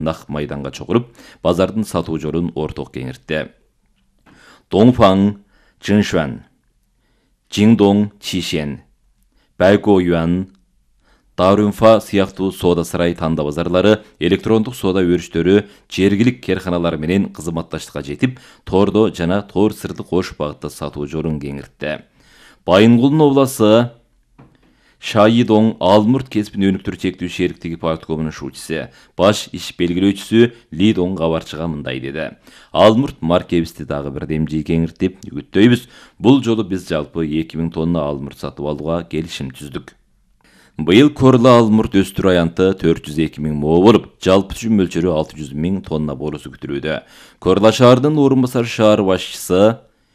нақ майданға чоғырып, базардың сатуу жолун орток кеңиртти. Доңфаң Чжиншуан, Жиңдоң Чишен, Бәйгоюан, Дарунфа сыяктуу соода сарай танда базарлары, электрондук соода өрүштөрү жергилик керканалар менен кызматташтыкка жетип, тордо жана тор сырды кош багытта сатуу жолун кеңиртти. Байынгулдун обласы Шайидоң Алмурт кесипин өнүктүрүү чектүү шериктиги парткомунун шуучусу, баш иш белгилөөчүсү Лидоң кабарчыга мындай деди. Алмурт маркебизди дагы бир демжи кеңиртип үгүттөйбүз. Бул жолу биз жалпы 2000 тонна алмурт сатып алууга келишим түздүк. Быйыл Корла алмурт өстүрүү аянты 402 000 мо болуп, жалпы түшүм мөлчөрү 600 000 тонна борусу күтүлүүдө. Корла шаарынын орун басар шаар башчысы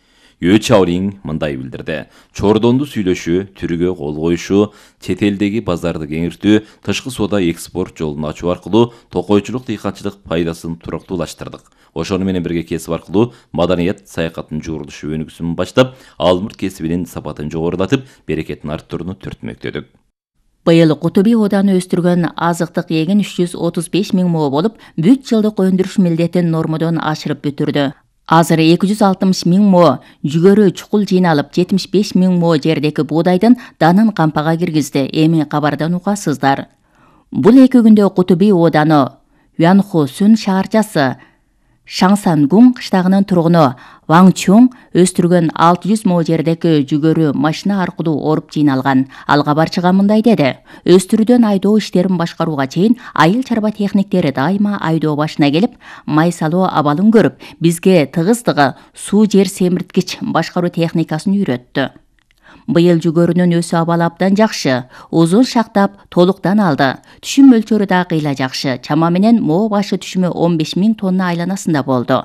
Өчаурин мындай билдирди. Чордонду сүйлөшүү, түрүгө кол коюшу, чет элдеги базарды кеңиртүү, тышкы соода экспорт жолун ачуу аркылуу токойчулук дыйканчылык пайдасын туруктуулаштырдык. Ошону менен бирге кесип аркылуу маданият саякаттын жуурулушу өнүгүүсүн баштап, алмурт кесибинин сапатын жогорулатып, берекетин арттырууну түртмөктөдүк. Быйыл Кутуби ооданы өстүргөн азыктык эгин 335 000 мо болуп, бүт жылдык өндүрүш милдетин нормодон ашырып бүтүрдү. Азыр 260 000 мо жүгөрү чукул жыйналып, 75 000 мо жердеги буудайдын данын кампага киргизди. Эми кабардан угасыздар. Бул 2 күндө Кутуби ооданы Юанхусун шаарчасы Шаңсангун кыштагынын тургуну Ваң Чоң өстүргөн 600 мо жердеги жүгөрү машина аркылуу оруп жыйналган. Ал кабарчыга мындай деди. Өстүрүүдөн айдоо иштерин башкарууга чейин айыл чарба техниктери дайыма айдоо башына келип, май салуу абалын көрүп, бизге тыгыздыгы суу жер семирткич башкаруу техникасын үйрөттү. Быйыл жүгөрүнүн өсүү абалы абдан жакшы, узун шактап толуктан алды. Түшүм мөлчөрү да кыйла жакшы. Чама менен мо башы түшүмү 15 000 тонна айланасында болду.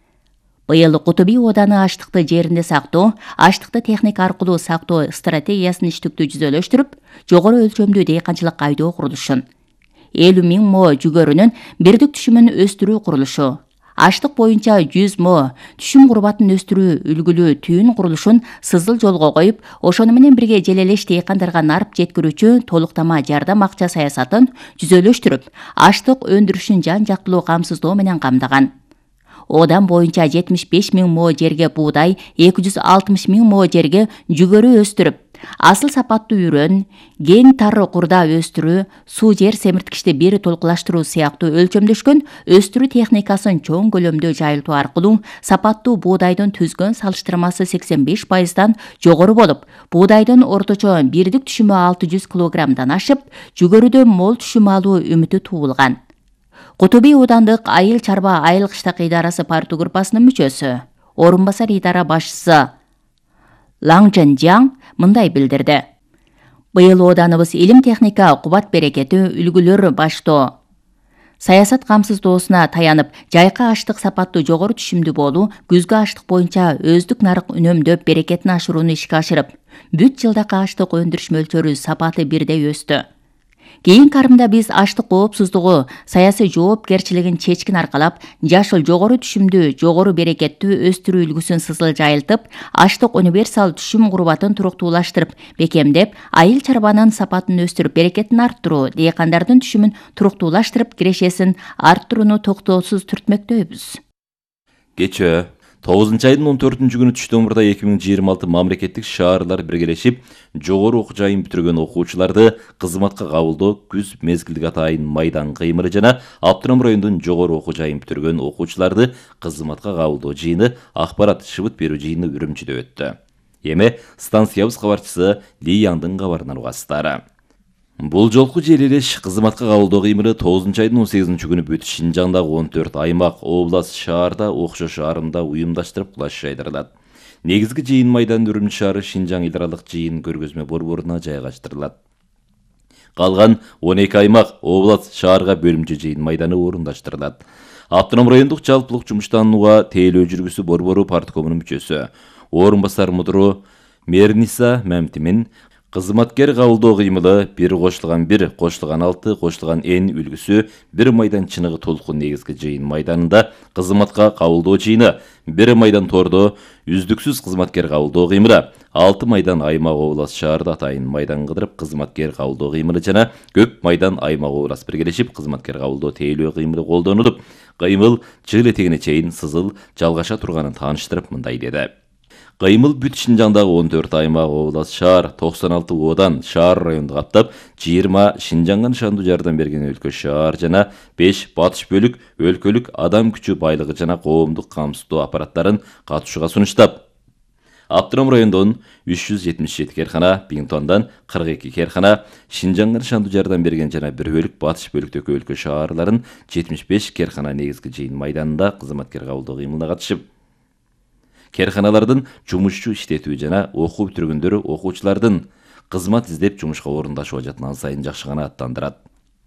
Быйыл Кутуби ооданы аштыкты жеринде сактоо, аштыкты техника аркылуу сактоо стратегиясын иштиктүү жүзөлөштүрүп, жогору өлчөмдүү дыйканчылык айдоо курулушун, 50 000 мо жүгөрүнүн бирдик түшүмүн өстүрүү курулушу, аштык боюнча 100 мо түшүм курбатын өстүрүү үлгүлүү түйүн курулушун сызыл жолго коюп, ошону менен бирге желелеш дыйкандарга нарып жеткирүүчү толуктама жардам акча саясатын жүзөлөштүрүп, аштык өндүрүшүн жан жактылуу камсыздоо менен камдаган. Одан боюнча 75 000 мо жерге буудай, 260 000 мо жерге жүгөрү өстүрүп, асыл сапаттуу үрөн, кең тары курда өстүрүү, суу жер семирткичти бир толкулаштыруу сыяктуу өлчөмдөшкөн өстүрүү техникасын чоң көлөмдө жайылтуу аркылуу сапаттуу буудайдын түзгөн салыштырмасы 85%дан жогору болуп, буудайдын орточо бирдик түшүмү 600 килограммдан ашып, жүгөрүдө мол түшүм алуу үмүтү туулган. Кутуби оодандык айыл чарба айыл кыштак идарасы парту группасынын мүчөсү, орун басар идара башчысы Лаң Жан мындай билдирди. Быйыл оодарыбыз илим техника, кубат берекети, үлгүлөр баштоо, саясат камсыздоосуна таянып, жайкы аштык сапаттуу жогору түшүмдүү болуу, күзгү аштык боюнча өздүк нарык үнөмдөп берекетин ашырууну ишке ашырып, бүт жылдакы аштык өндүрүш мөлчөрү сапаты бирдей өстү. Кийин карымда биз аштык коопсуздугу, саясий жоопкерчилигин чечкин аркалап, жашыл жогору түшүмдүү, жогору берекеттүү өстүрүү үлгүсүн сызыл жайылтып, аштык универсал түшүм курбатын туруктуулаштырып, бекемдеп, айыл чарбанын сапатын өстүрүп, берекетин арттыруу, дыйкандардын түшүмүн туруктуулаштырып, кирешесин арттырууну токтоосуз түртмөктөйбүз. Кечээ 9 айдын 14 күнү түштү омурда 2026 мамлекеттик шаарлар биргелешип, жогору окуу жайын бүтүргөн окуучуларды кызматка кабылдоо күз мезгилдик атайын майдан кыймыры жана Автоном районунун жогору окуу жайын бүтүргөн окуучуларды кызматка кабылдоо жыйыны акпарат шыбыт берүү жыйыны Үрүмчүдө өттү. Эми станциябыз кабарчысы Ли Яндын кабарынан угасыздар. Бул жолку желелеш кызматка кабылдоо кыймыры 9 айдын 18 күнү бүт Шинжаңдагы 14 аймак, область, шаарда окшош арымда уюмдаштырып кулаш жайдырылат. Негизги жыйын майдан Үрүмчү шаары Шинжаң эл аралык жыйын көргөзмө борборуна жайгаштырылат. Калган 12 аймак, область, шаарга бөлүмчө жыйын майданы орундаштырылат. Автоном райондук жалпылык жумуштанууга тейлөө жүргүсү борбору парткомунун мүчөсү, орун басар мудуру Мерниса Мемтимин Кызматкер кабылдоо кыймылы 1+1, +6, +n үлгүсү 1 майдан чыныгы толкун негизги жыйын майданында кызматка кабылдоо жыйыны, 1 майдан тордо үздүксүз кызматкер кабылдоо кыймылы, 6 майдан аймак облас шаарда атайын майдан кыдырып кызматкер кабылдоо кыймылы жана көп майдан аймак облас биргелешип кызматкер кабылдоо тейлөө кыймылы колдонулуп, кыймыл жыл этегине чейин сызыл жалгаша турганын тааныштырып мындай деди. Кыймыл бүт Шинжаңдагы 14 аймак облас шаар, 96 одан шаар районду каптап, 20 Шинжаңга нышандуу жардам берген өлкө шаар жана 5 батыш бөлүк өлкөлүк адам күчү байлыгы жана коомдук камсыздоо аппараттарын катышууга сунуштап, Аптырам райондон 377 керхана, Бингтондан 42 керхана, Шинжаңга нышандуу жардам берген жана бир бөлүк батыш бөлүктөгү өлкө шаарларын 75 керхана негизги жыйын майданында кызматкер кабылдоо кыймылына катышып, керханалардын жумушчу иштетүү жана окуу бүтүргөндөрү окуучулардын кызмат издеп жумушка орундашуу ажатын ан сайын жакшы гана аттандырат.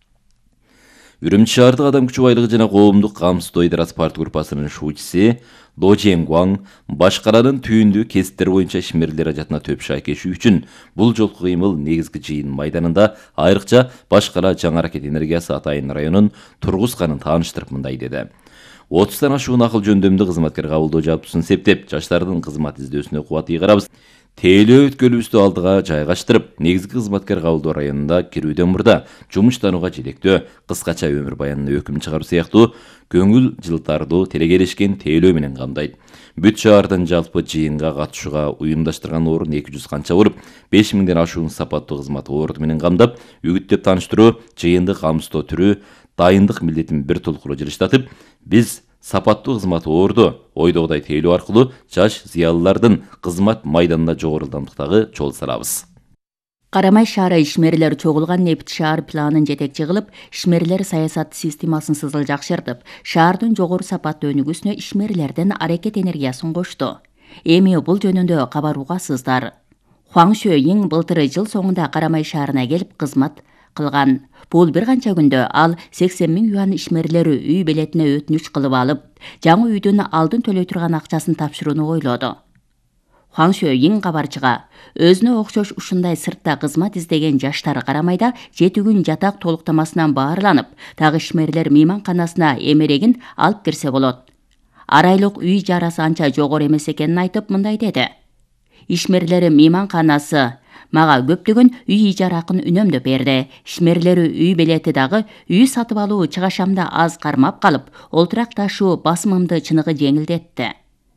Үрүмчү шаардык адам күчү байлыгы жана коомдук камсыздоо идарасы партия группасынын шуучусу До Женгуан башкаланын түйүндүү кесиптер боюнча ишмерлер ажатына төп шайкешүү үчүн бул жолку кыймыл негизги жыйын майданында айрыкча башкала жаңы аракет энергиясы атайын районун тургузганын тааныштырып мындай деди. 30тан ашуун акыл жөндөмдүү кызматкер кабылдоо жалпысын септеп, жаштардын кызмат издөөсүнө кубат ийгарабыз. Тейлөө өткөлүбүздү алдыга жайгаштырып, негизги кызматкер кабылдоо районунда кирүүдөн мурда жумуштанууга желектөө, кыскача өмүр баянына өкүм чыгаруу сыяктуу көңүл жылтардуу телегерешкен тейлөө менен камдайт. Бүт шаардын жалпы жыйынга катышууга уюмдаштырган орун 200 канча болуп, 5000ден ашуун сапаттуу кызмат орду менен камдап, үгүттөп тааныштыруу, жыйынды камсыздоо түрү, дайындык милдетин бир толкулуу жылыштатып, биз сапаттуу кызмат орду ойдогудай тейлөө аркылуу жаш зыялылардын кызмат майданында жогору ылдамдыктагы жол салабыз. Карамай шаары ишмерлер чогулган нефт шаар планын жетекчи кылып, ишмерлер саясат системасын сызыл жакшыртып, шаардын жогору сапаттуу өнүгүүсүнө ишмерлердин аракет энергиясын кошту. Эми бул жөнүндө кабаруугасыздар. Хуаң Шөйиң былтыр жыл соңунда Карамай шаарына келип кызмат кылган. Бул бир канча күндө ал 80 000 юан ишмерлери үй белетине өтүнүч кылып алып, жаңы үйдүн алдын төлөй турган акчасын тапшырууну ойлоду. Хуаң Шөйиң кабарчыга өзүнө окшош ушундай сыртта кызмат издеген жаштар Карамайда 7 күн жатак толуктамасынан баарланып, дагы ишмерлер мейманканасына эмерегин алып кирсе болот. Арайлык үй жарасы анча жогору эмес экенин айтып мындай деди. Ишмерлери мейманканасы мага көптөгөн үй ижара акын үнөмдөп берди. Ишмерлери үй белети дагы үй сатып алуу чыгашамда аз кармап калып, олтурак ташуу басымымды чыныгы жеңилдетти.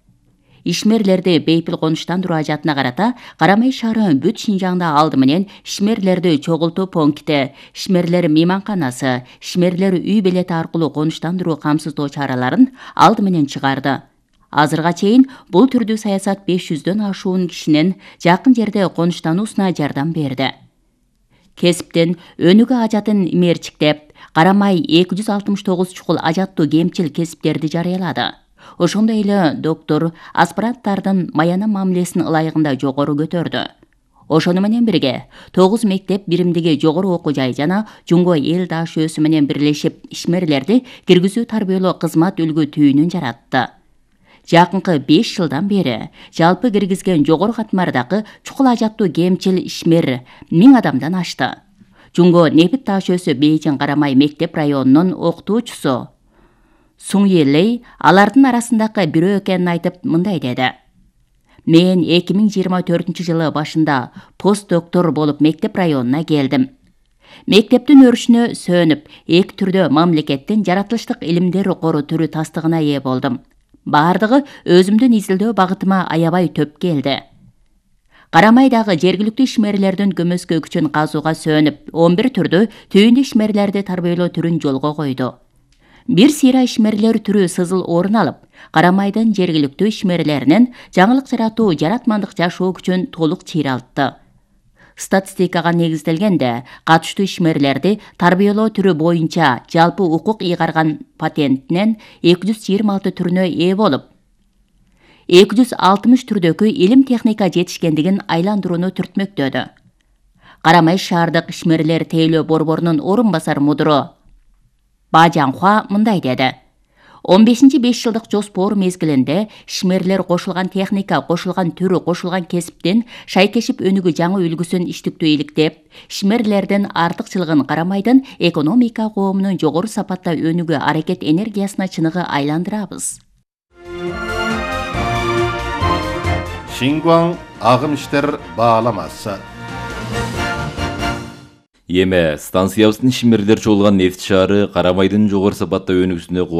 Ишмерлерди бейпил конуштандыруу ажатына карата Карамай шаары бүт Шинжаңда алды менен ишмерлерди чогултуу пункти, ишмерлер мейманканасы, ишмерлер үй белети аркылуу конуштандыруу камсыздоо чараларын алды менен чыгарды. Азырга чейин бул түрдүү саясат 500дөн ашуун кишинин жакын жерде конуштануусуна жардам берди. Кесиптин өнүгө ажатын мерчиктеп, Карамай 269 чукул ажаттуу кемчил кесиптерди жарыялады. Ошондой эле доктор аспиранттардын маяна мамилесин ылайыгында жогору көтөрдү. Ошону менен бирге 9 мектеп биримдиги жогору окуу жай жана Жумго эл ДШОсу менен бирлешип ишмерлерди киргизүү тарбиялоо кызмат үлгү түйүнүн жаратты. Жакынкы 5 жылдан бери жалпы киргизген жогору катмардагы чукул ажаттуу кемчил ишмер 1000 адамдан ашты. Жумго нефт ДШОсу Бейжиң Карамай мектеп районунун окутуучусу Суң Елей алардын арасындагы бирөө экенин айтып мындай деди. Мен 2024 жылы башында постдоктор болуп мектеп районуна келдим. Мектептин өрүшүнө сөнүп, эки түрдө мамлекеттин жаратылыштык илимдер кору түрү тастыгына ээ болдум. Бардыгы өзүмдүн изилдөө багытыма аябай төп келди. Карамайдагы жергиликтүү ишмерлердин көмөскө күчүн казууга сөнүп, 11 түрдө түйүндү ишмерлерди тарбиялоо түрүн жолго койду. Бир сыйра ишмерлер түрү сызыл орун алып, Карамайдын жергиликтүү ишмерлеринин жаңылык жаратуу, жаратмандык жашоо күчүн толук чыйралтты. Статистикага негизделгенде, катыштуу ишмерлерди тарбиялоо түрү боюнча жалпы укук ыйгарган патентинен 226 түрүнө ээ болуп, 260 түрдөгү илим техника жетишкендигин айландырууну түртмөктөдү. Карамай шаардык ишмерлер тейлөө борборунун орун басар мудуру Ба Жаңхуа мындай деди. 15 5 жылдық жоспор мезгилинде ишмерлер кошулган техника, кошулган түрү, кошулган кесиптен шайкешип өнүгүү жаңы үлгүсүн иштиктүү иликтеп, ишмерлердин артыкчылыгын карамайдын экономика коомунун жогору сапатта өнүгүү аракет энергиясына чыныгы айландырабыз. Шингуан агым иштер бааламасы. Еме станциябыздын ишмерлер чогулган нефть шаары Карамайдын жогору сапатта өнүгүүсүнө